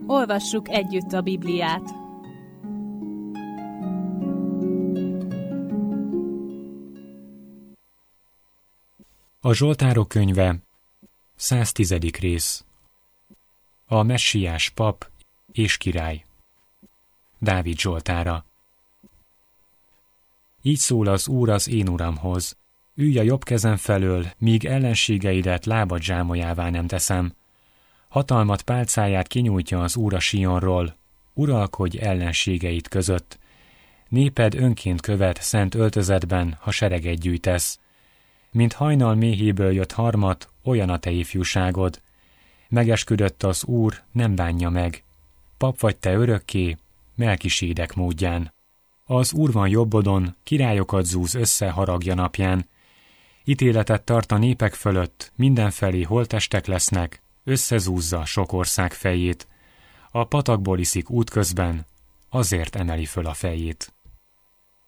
Olvassuk együtt a Bibliát. A Zsoltárok könyve, 110. rész. A messiás pap és király. Dávid Zsoltára. Így szól az Úr az én uramhoz: ülj a jobb kezem felől, míg ellenségeidet lábad zsámolyává nem teszem. Hatalmat pálcáját kinyújtja az Úr a Sionról, uralkodj ellenségeit között. Néped önként követ szent öltözetben, ha sereget gyűjtesz. Mint hajnal méhéből jött harmat, olyan a te ifjúságod. Megesküdött az Úr, nem bánja meg. Pap vagy te örökké, Melkisédek módján. Az Úr van jobbodon, királyokat zúz össze haragja napján. Ítéletet tart a népek fölött, mindenfelé holttestek lesznek, összezúzza sok ország fejét. A patakból iszik útközben, azért emeli föl a fejét.